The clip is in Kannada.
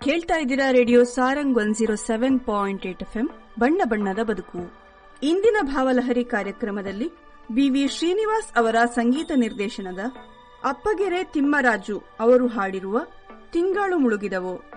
ಕೇಳ್ತಾ ಇದ್ದೀರಾ ರೇಡಿಯೋ ಸಾರಂಗ್ 107.8 FM ಬಣ್ಣ ಬಣ್ಣದ ಬದುಕು. ಇಂದಿನ ಭಾವಲಹರಿ ಕಾರ್ಯಕ್ರಮದಲ್ಲಿ BV ಶ್ರೀನಿವಾಸ್ ಅವರ ಸಂಗೀತ ನಿರ್ದೇಶನದ ಅಪ್ಪಗೆರೆ ತಿಮ್ಮರಾಜು ಅವರು ಹಾಡಿರುವ ತಿಂಗಳು ಮುಳುಗಿದವು